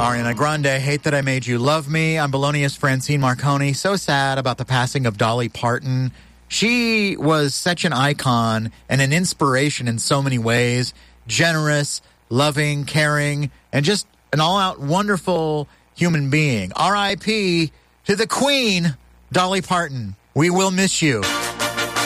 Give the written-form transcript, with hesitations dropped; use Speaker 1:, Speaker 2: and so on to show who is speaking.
Speaker 1: Ariana Grande, Hate That I Made You Love Me. I'm Bologna's Francine Marconi. So sad about the passing of Dolly Parton. She was such an icon and an inspiration in so many ways. Generous, loving, caring, and just an all-out wonderful human being. R.I.P. to the Queen, Dolly Parton. We will miss you.